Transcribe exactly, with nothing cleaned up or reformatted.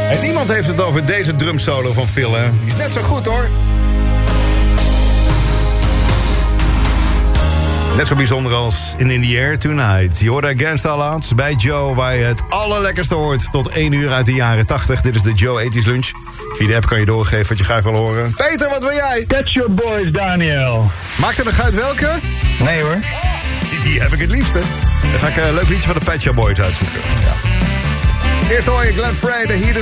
En niemand heeft het over deze drumsolo van Phil, hè? Die is net zo goed, hoor. Net zo bijzonder als in In The Air Tonight. Je hoort Against All Odds bij Joe, waar je het allerlekkerste hoort. Tot één uur uit de jaren tachtig. Dit is de Joe ethisch Lunch. Via de app kan je doorgeven wat je graag wil horen. Peter, wat wil jij? Pet Shop Boys, Daniel. Maakt er nog uit welke? Nee hoor. Die, die heb ik het liefste. Dan ga ik een leuk liedje van de Pet Shop Boys uitzoeken. Ja. Eerst hoor je Glenn Frey, de Heat